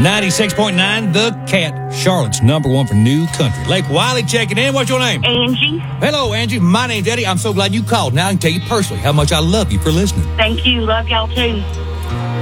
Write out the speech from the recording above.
96.9 The Cat, Charlotte's number one for new country. Lake Wiley checking in. What's your name? Angie. Hello, Angie. My name's Eddie. I'm so glad you called. Now I can tell you personally how much I love you for listening. Thank you. Love y'all too.